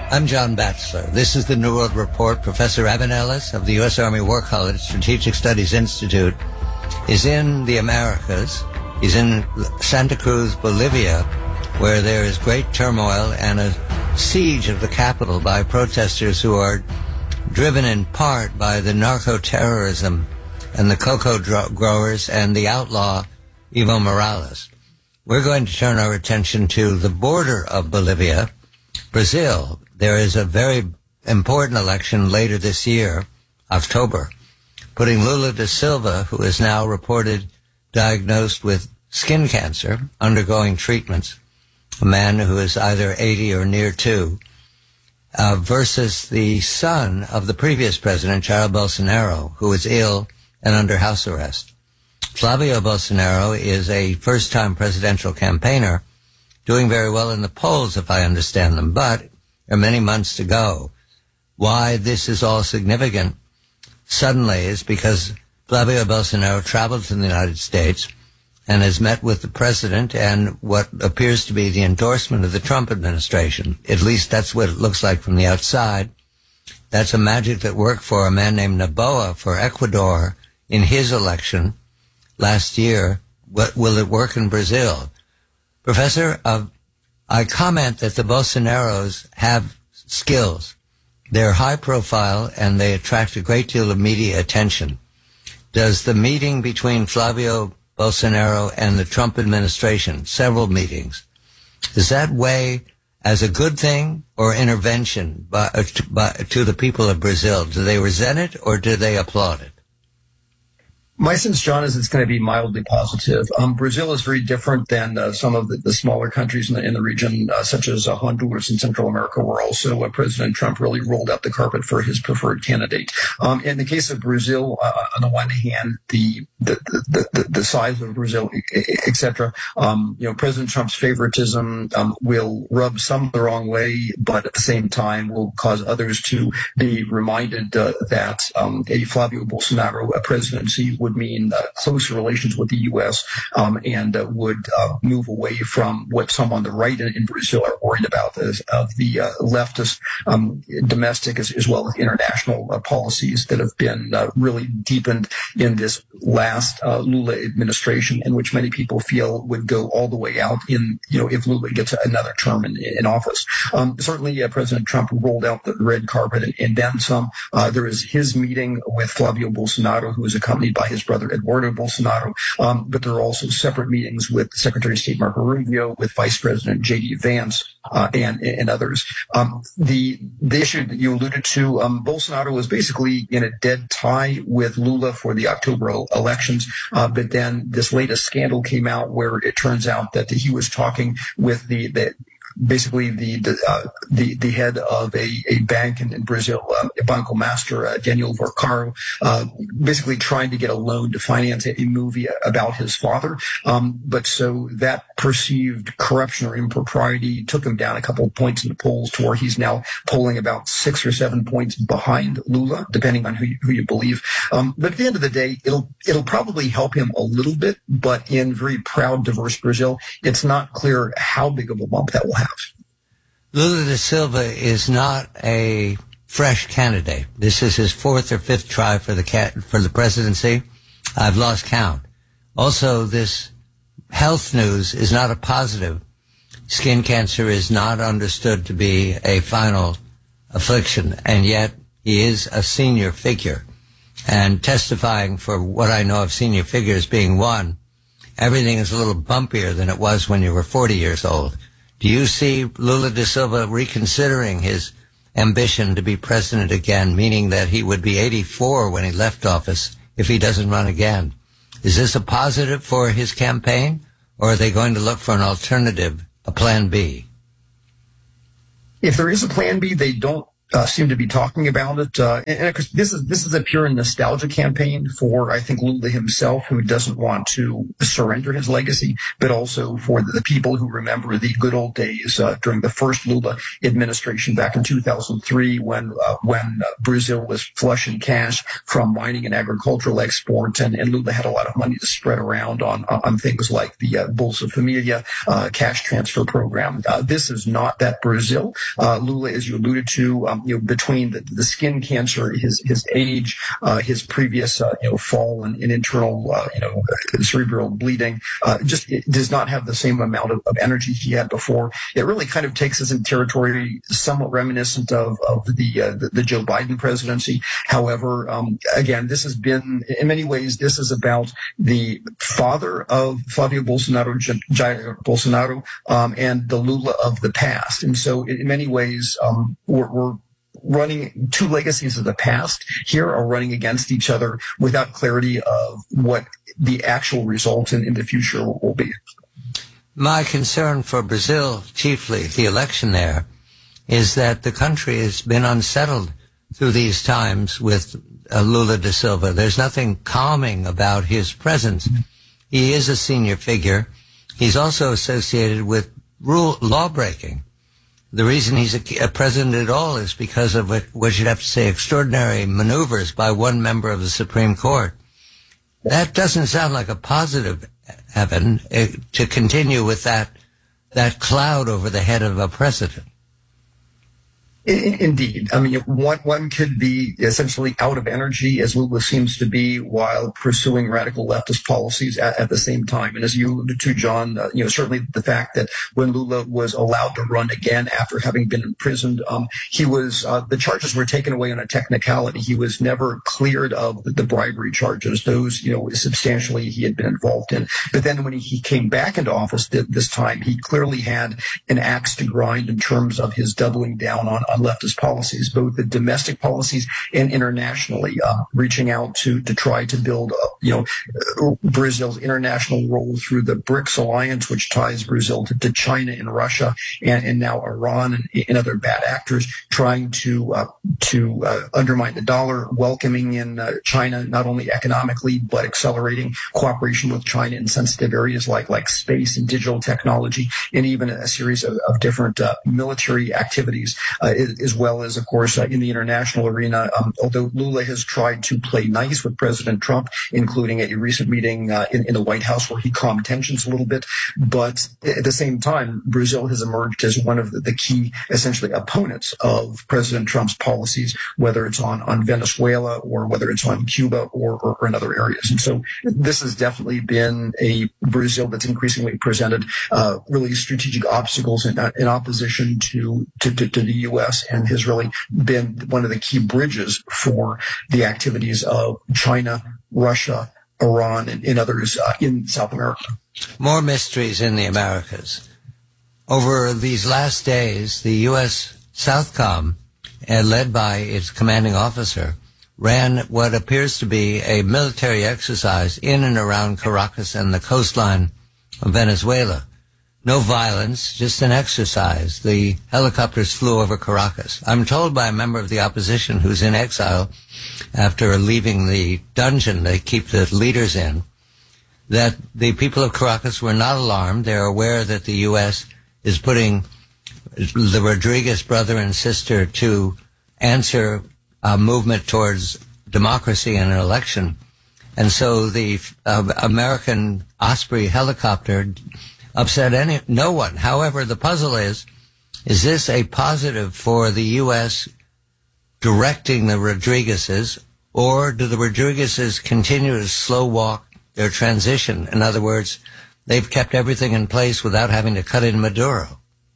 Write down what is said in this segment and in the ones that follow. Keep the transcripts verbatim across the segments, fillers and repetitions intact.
I'm John Batzler. This is the New World Report. Professor Evan Ellis of the U S Army War College Strategic Studies Institute is in the Americas. He's in Santa Cruz, Bolivia, where there is great turmoil and a siege of the capital by protesters who are driven in part by the narco-terrorism and the cocoa dro- growers and the outlaw Evo Morales. We're going to turn our attention to the border of Bolivia, Brazil. There is a very important election later this year, October, putting Lula da Silva, who is now reported diagnosed with skin cancer, undergoing treatments, a man who is either eighty or near to, uh, versus the son of the previous president, Jair Bolsonaro, who is ill and under house arrest. Flavio Bolsonaro is a first-time presidential campaigner, doing very well in the polls, if I understand them, but there are many months to go. Why this is all significant suddenly is because Flavio Bolsonaro traveled to the United States and has met with the president and what appears to be the endorsement of the Trump administration. At least that's what it looks like from the outside. That's a magic that worked for a man named Noboa for Ecuador in his election last year. What will it work in Brazil? Professor, uh, I comment that the Bolsonaros have skills. They're high profile and they attract a great deal of media attention. Does the meeting between Flavio Bolsonaro and the Trump administration, several meetings, does that weigh as a good thing or intervention by, uh, to, by, to the people of Brazil? Do they resent it or do they applaud it? My sense, John, is it's going to be mildly positive. Um, Brazil is very different than uh, some of the, the smaller countries in the, in the region, uh, such as uh, Honduras and Central America, where also uh, President Trump really rolled out the carpet for his preferred candidate. Um, in the case of Brazil, uh, on the one hand, the the, the, the, the size of Brazil, et cetera, um, you know, President Trump's favoritism um, will rub some the wrong way, but at the same time will cause others to be reminded uh, that um, a Flavio Bolsonaro uh, presidency would would mean uh, closer relations with the U S um, and uh, would uh, move away from what some on the right in, in Brazil are worried about, as, of the uh, leftist um, domestic as, as well as international uh, policies that have been uh, really deepened in this last uh, Lula administration, in which many people feel would go all the way out in, you know, if Lula gets another term in, in office. Um, certainly, uh, President Trump rolled out the red carpet and, and then some. Uh, there is his meeting with Flavio Bolsonaro, who is accompanied by his brother Eduardo Bolsonaro, um, but there are also separate meetings with Secretary of State Marco Rubio, with Vice President J D Vance, uh, and and others. Um, the the issue that you alluded to, um, Bolsonaro was basically in a dead tie with Lula for the October elections, uh, but then this latest scandal came out where it turns out that he was talking with the the basically the the, uh, the the head of a, a bank in, in Brazil, uh, Banco Master, uh, Daniel Vorcaro, uh, basically trying to get a loan to finance a, a movie about his father. Um, but so that perceived corruption or impropriety took him down a couple of points in the polls to where he's now polling about six or seven points behind Lula, depending on who you, who you believe. Um, but at the end of the day, it'll it'll probably help him a little bit, but in very proud, diverse Brazil, it's not clear how big of a bump that will have. Lula da Silva is not a fresh candidate. This is his fourth or fifth try for the cat, for the presidency. I've lost count. Also, this health news is not a positive. Skin cancer is not understood to be a final affliction, and yet he is a senior figure. And testifying for what I know of senior figures being one, everything is a little bumpier than it was when you were forty years old. Do you see Lula da Silva reconsidering his ambition to be president again, meaning that he would be eighty-four when he left office if he doesn't run again? Is this a positive for his campaign, or are they going to look for an alternative, a plan B? If there is a plan B, they don't Uh, seem to be talking about it. Uh, and, and of course, this is, this is a pure nostalgia campaign for, I think, Lula himself, who doesn't want to surrender his legacy, but also for the, the people who remember the good old days, uh, during the first Lula administration back in two thousand three, when, uh, when uh, Brazil was flush in cash from mining and agricultural exports, and, and Lula had a lot of money to spread around on, on things like the uh, Bolsa Familia, uh, cash transfer program. Uh, this is not that Brazil. Uh, Lula, as you alluded to, um, you know, between the, the skin cancer, his his age, uh, his previous uh, you know fall and, and internal uh, you know cerebral bleeding, uh, just it does not have the same amount of, of energy he had before. It really kind of takes us in territory somewhat reminiscent of of the uh, the, the Joe Biden presidency. However, um, again, this has been in many ways this is about the father of Flavio Bolsonaro, Jair Bolsonaro, um, and the Lula of the past. And so, in many ways, um, we're, we're running two legacies of the past here are running against each other without clarity of what the actual result in, in the future will be. My concern for Brazil, chiefly the election there, is that the country has been unsettled through these times with uh, Lula da Silva. There's nothing calming about his presence. He is a senior figure. He's also associated with rule law breaking. The reason he's a, a president at all is because of what, what you'd have to say extraordinary maneuvers by one member of the Supreme Court. That doesn't sound like a positive, Evan, uh, to continue with that that cloud over the head of a president. Indeed. I mean, one, one could be essentially out of energy, as Lula seems to be, while pursuing radical leftist policies at, at the same time. And as you alluded to, John, uh, you know, certainly the fact that when Lula was allowed to run again after having been imprisoned, um, he was, uh, the charges were taken away on a technicality. He was never cleared of the, the bribery charges. Those, you know, substantially he had been involved in. But then when he, he came back into office th- this time, he clearly had an axe to grind in terms of his doubling down on, on leftist policies, both the domestic policies and internationally, uh, reaching out to to try to build, uh, you know, uh, Brazil's international role through the BRICS alliance, which ties Brazil to, to China and Russia, and, and now Iran and, and other bad actors, trying to uh, to uh, undermine the dollar, welcoming in uh, China not only economically but accelerating cooperation with China in sensitive areas like like space and digital technology, and even a series of, of different uh, military activities. Uh, as well as, of course, uh, in the international arena, um, although Lula has tried to play nice with President Trump, including a recent meeting uh, in, in the White House where he calmed tensions a little bit. But at the same time, Brazil has emerged as one of the, the key, essentially, opponents of President Trump's policies, whether it's on, on Venezuela or whether it's on Cuba or, or, or in other areas. And so this has definitely been a Brazil that's increasingly presented uh, really strategic obstacles in, in opposition to, to, to, to the U S and has really been one of the key bridges for the activities of China, Russia, Iran, and, and others uh, in South America. More mysteries in the Americas. Over these last days, the U S Southcom, uh, led by its commanding officer, ran what appears to be a military exercise in and around Caracas and the coastline of Venezuela. No violence, just an exercise. The helicopters flew over Caracas. I'm told by a member of the opposition who's in exile after leaving the dungeon they keep the leaders in, that the people of Caracas were not alarmed. They're aware that the U S is putting the Rodriguez brother and sister to answer a movement towards democracy and an election. And so the uh, American Osprey helicopter upset any no one. However, the puzzle is, is this a positive for the U S directing the Rodriguezes, or do the Rodriguezes continue to slow walk their transition? In other words, they've kept everything in place without having to cut in Maduro.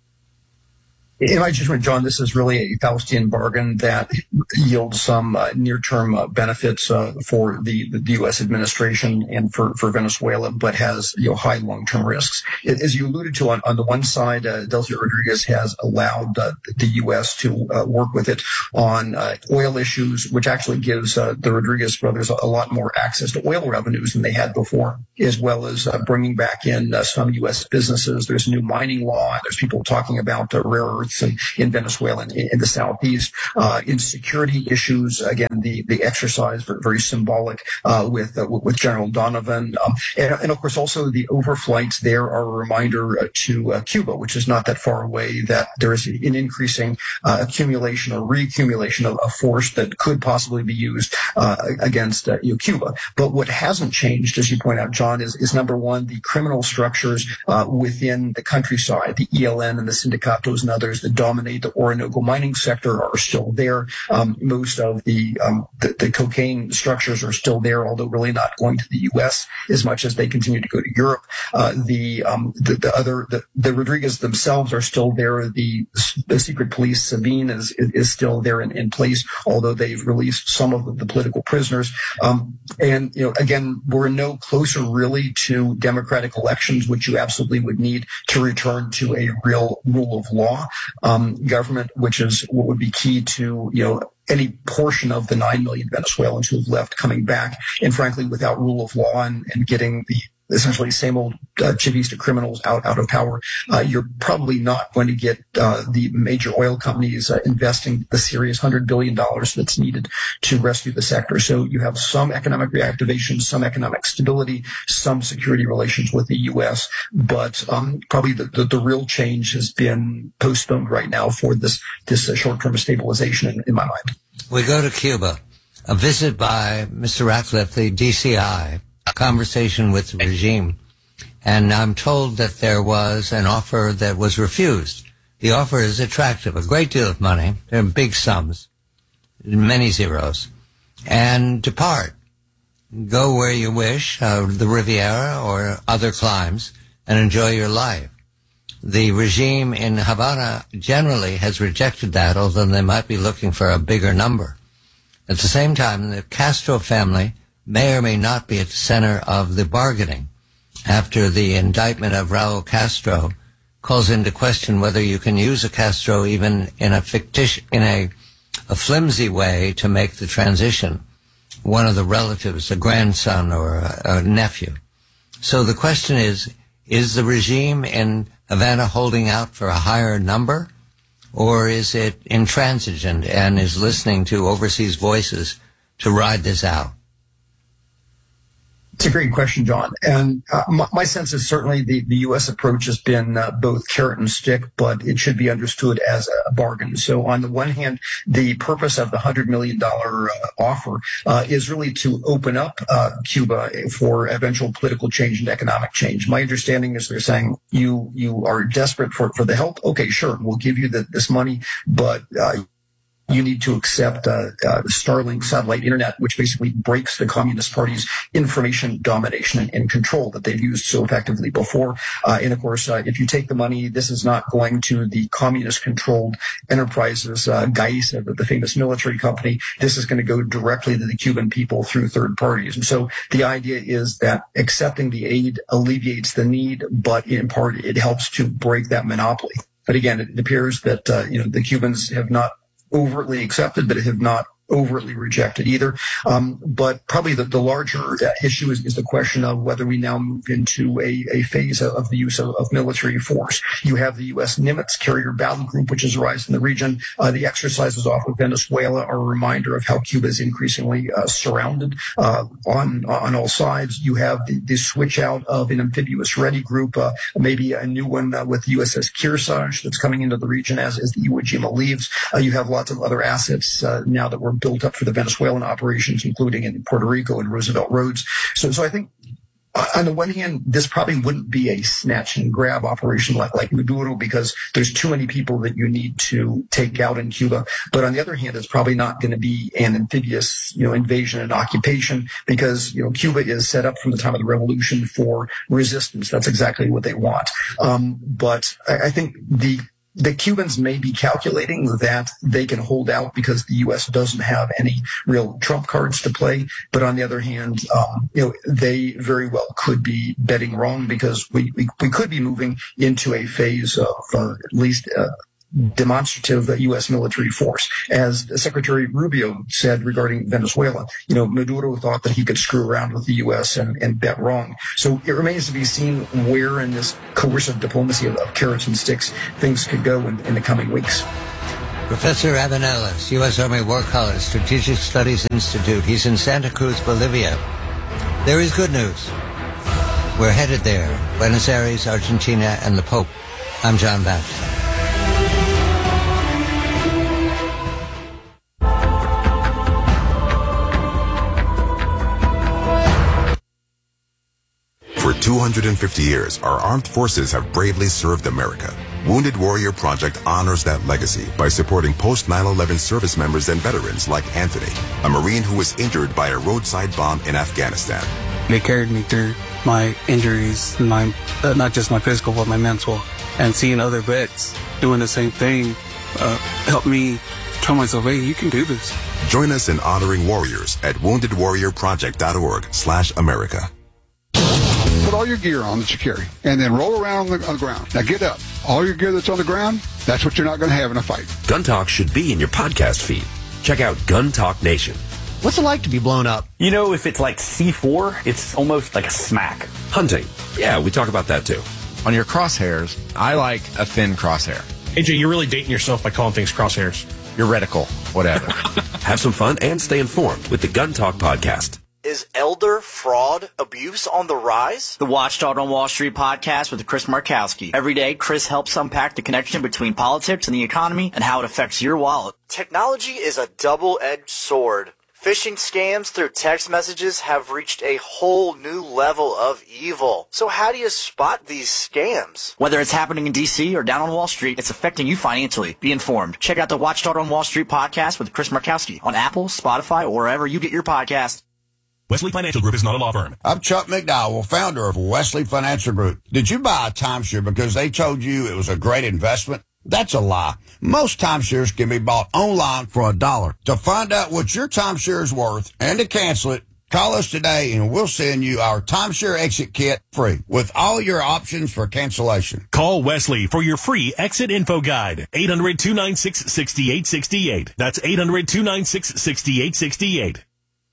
In my judgment, John, this is really a Faustian bargain that yields some uh, near-term uh, benefits uh, for the, the U S administration and for, for Venezuela, but has you know high long-term risks. As you alluded to, on, on the one side, uh, Delcy Rodriguez has allowed uh, the U S to uh, work with it on uh, oil issues, which actually gives uh, the Rodriguez brothers a lot more access to oil revenues than they had before, as well as uh, bringing back in uh, some U S businesses. There's a new mining law. There's people talking about uh, rare earth ports in, in Venezuela and in, in the southeast. Uh, in security issues, again, the, the exercise, very, very symbolic, uh, with, uh, with General Donovan. Um, and, and of course, also the overflights there are a reminder uh, to uh, Cuba, which is not that far away, that there is an increasing uh, accumulation or reaccumulation of, of force that could possibly be used uh, against uh, you know, Cuba. But what hasn't changed, as you point out, John, is, is number one, the criminal structures uh, within the countryside, the E L N and the sindicatos and others that dominate the Orinoco mining sector are still there. Um, most of the, um, the the cocaine structures are still there, although really not going to the U S as much as they continue to go to Europe. Uh, the, um, the the other the, the Rodriguez themselves are still there. The, the secret police, Sabine, is is still there in, in place, although they've released some of the, the political prisoners. Um, and you know, again, we're no closer really to democratic elections, which you absolutely would need to return to a real rule of law um, government, which is what would be key to you know. any portion of the nine million Venezuelans who have left coming back, and frankly, without rule of law and, and getting the essentially same old uh, Chavista criminals out, out of power, uh, you're probably not going to get uh, the major oil companies uh, investing the serious one hundred billion dollars that's needed to rescue the sector. So you have some economic reactivation, some economic stability, some security relations with the U S, but um, probably the, the, the real change has been postponed right now for this, this uh, short-term stabilization in, in my mind. We go to Cuba. A visit by Mister Ratcliffe, the D C I, a conversation with the regime, and I'm told that there was an offer that was refused. The offer is attractive, a great deal of money, there are big sums, many zeros, and depart. Go where you wish, uh, the Riviera or other climes, and enjoy your life. The regime in Havana generally has rejected that, although they might be looking for a bigger number. At the same time, the Castro family may or may not be at the center of the bargaining after the indictment of Raul Castro calls into question whether you can use a Castro even in a fictitious, in a, a flimsy way to make the transition. One of the relatives, a grandson or a, a nephew. So the question is, is the regime in Havana holding out for a higher number, or is it intransigent and is listening to overseas voices to ride this out? It's a great question, John. And uh, my, my sense is certainly the, the U S approach has been uh, both carrot and stick, but it should be understood as a bargain. So on the one hand, the purpose of the one hundred million dollars uh, offer uh, is really to open up uh, Cuba for eventual political change and economic change. My understanding is they're saying you you are desperate for, for the help. Okay, sure, we'll give you the, this money, but uh, you need to accept uh, uh, Starlink satellite internet, which basically breaks the Communist Party's information domination and, and control that they've used so effectively before. Uh, and of course, uh, if you take the money, this is not going to the communist-controlled enterprises, uh, Gaisa, the, the famous military company. This is going to go directly to the Cuban people through third parties. And so the idea is that accepting the aid alleviates the need, but in part it helps to break that monopoly. But again, it appears that uh, you know the Cubans have not overtly accepted, but have not overtly rejected either. Um, but probably the, the larger issue is, is the question of whether we now move into a, a phase of the use of, of military force. You have the U S Nimitz carrier battle group, which has arisen in the region. Uh, the exercises off of Venezuela are a reminder of how Cuba is increasingly uh, surrounded uh, on on all sides. You have the, the switch out of an amphibious ready group, uh, maybe a new one uh, with the U S S Kearsarge that's coming into the region as, as the Iwo Jima leaves. Uh, you have lots of other assets uh, now that were built up for the Venezuelan operations, including in Puerto Rico and Roosevelt Roads. So, so I think uh, on the one hand, this probably wouldn't be a snatch and grab operation like, like Maduro, because there's too many people that you need to take out in Cuba. But on the other hand, it's probably not going to be an amphibious, you know, invasion and occupation, because, you know, Cuba is set up from the time of the revolution for resistance. That's exactly what they want. Um, but I, I think the The Cubans may be calculating that they can hold out because the U S doesn't have any real trump cards to play. But on the other hand, um, you know, they very well could be betting wrong, because we, we, we could be moving into a phase of uh, at least uh, demonstrative U S military force. As Secretary Rubio said regarding Venezuela, you know, Maduro thought that he could screw around with the U S and, and bet wrong. So it remains to be seen where in this coercive diplomacy of, of carrots and sticks things could go in, in the coming weeks. Professor Evan Ellis, U S Army War College, Strategic Studies Institute. He's in Santa Cruz, Bolivia. There is good news. We're headed there. Buenos Aires, Argentina, and the Pope. I'm John Batchelor. For two hundred fifty years, our armed forces have bravely served America. Wounded Warrior Project honors that legacy by supporting post nine eleven service members and veterans like Anthony, a Marine who was injured by a roadside bomb in Afghanistan. They carried me through my injuries, my uh, not just my physical, but my mental. And seeing other vets doing the same thing uh, helped me tell myself, hey, you can do this. Join us in honoring warriors at wounded warrior project dot org slash America. Put all your gear on that you carry, and then roll around on the, on the ground. Now get up. All your gear that's on the ground, that's what you're not going to have in a fight. Gun Talk should be in your podcast feed. Check out Gun Talk Nation. What's it like to be blown up? You know, if it's like C four, it's almost like a smack. Hunting. Yeah, we talk about that too. On your crosshairs, I like a thin crosshair. A J, you're really dating yourself by calling things crosshairs. Your reticle, whatever. Have some fun and stay informed with the Gun Talk podcast. Is elder fraud abuse on the rise? The Watchdog on Wall Street podcast with Chris Markowski. Every day, Chris helps unpack the connection between politics and the economy and how it affects your wallet. Technology is a double-edged sword. Phishing scams through text messages have reached a whole new level of evil. So how do you spot these scams? Whether it's happening in D C or down on Wall Street, it's affecting you financially. Be informed. Check out the Watchdog on Wall Street podcast with Chris Markowski on Apple, Spotify, or wherever you get your podcast. Wesley Financial Group is not a law firm. I'm Chuck McDowell, founder of Wesley Financial Group. Did you buy a timeshare because they told you it was a great investment? That's a lie. Most timeshares can be bought online for a dollar. To find out what your timeshare is worth and to cancel it, call us today and we'll send you our timeshare exit kit free with all your options for cancellation. Call Wesley for your free exit info guide. eight hundred, two nine six, six eight six eight. That's eight hundred, two nine six, six eight six eight.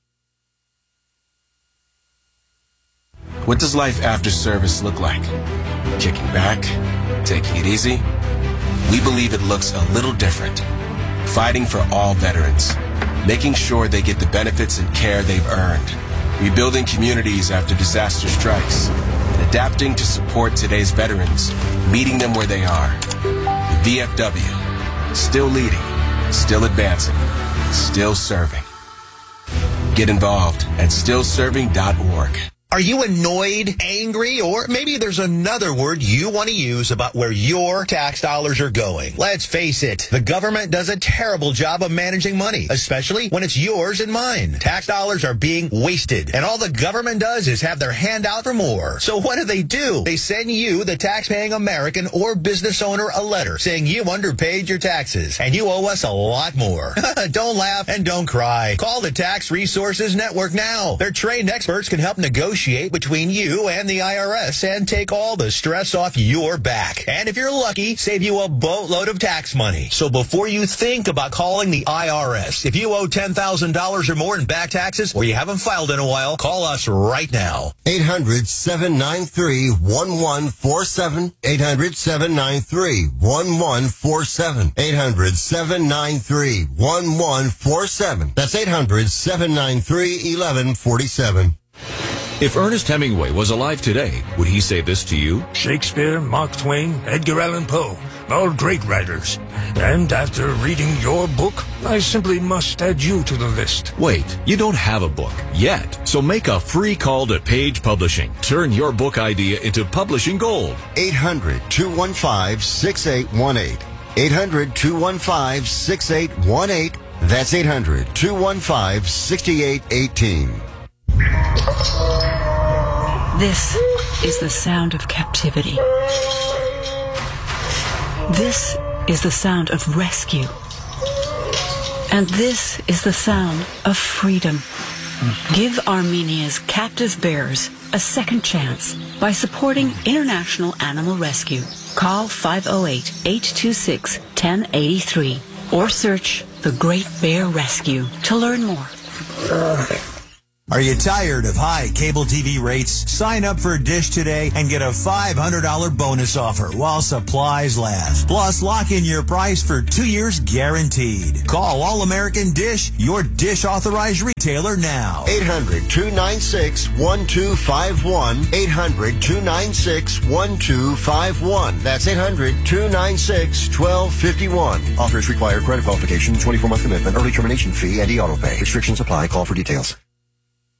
What does life after service look like? Kicking back? Taking it easy? We believe it looks a little different. Fighting for all veterans. Making sure they get the benefits and care they've earned. Rebuilding communities after disaster strikes. And adapting to support today's veterans. Meeting them where they are. The V F W. Still leading. Still advancing. Still serving. Get involved at still serving dot org. Are you annoyed, angry, or maybe there's another word you want to use about where your tax dollars are going? Let's face it, the government does a terrible job of managing money, especially when it's yours and mine. Tax dollars are being wasted, and all the government does is have their hand out for more. So what do they do? They send you, the tax-paying American or business owner, a letter saying you underpaid your taxes, and you owe us a lot more. Don't laugh and don't cry. Call the Tax Resources Network now. Their trained experts can help negotiate between you and the I R S and take all the stress off your back. And if you're lucky, save you a boatload of tax money. So before you think about calling the I R S, if you owe ten thousand dollars or more in back taxes or you haven't filed in a while, call us right now. eight hundred, seven nine three, one one four seven. eight hundred, seven nine three, one one four seven. eight hundred, seven nine three, one one four seven. That's eight hundred, seven nine three, one one four seven. If Ernest Hemingway was alive today, would he say this to you? Shakespeare, Mark Twain, Edgar Allan Poe, all great writers. And after reading your book, I simply must add you to the list. Wait, you don't have a book yet. So make a free call to Page Publishing. Turn your book idea into publishing gold. eight hundred, two one five, six eight one eight. eight hundred, two one five, six eight one eight. That's eight hundred, two one five, six eight one eight. This is the sound of captivity. This is the sound of rescue. And this is the sound of freedom. Give Armenia's captive bears a second chance by supporting International Animal Rescue. Call five oh eight, eight two six, one oh eight three or search The Great Bear Rescue to learn more. Are you tired of high cable T V rates? Sign up for Dish today and get a five hundred dollars bonus offer while supplies last. Plus, lock in your price for two years guaranteed. Call All American Dish, your Dish authorized retailer now. eight hundred, two nine six, one two five one. eight hundred, two nine six, one two five one. That's eight hundred, two nine six, one two five one. Offers require credit qualification, twenty-four month commitment, early termination fee, and e-auto pay. Restrictions apply. Call for details.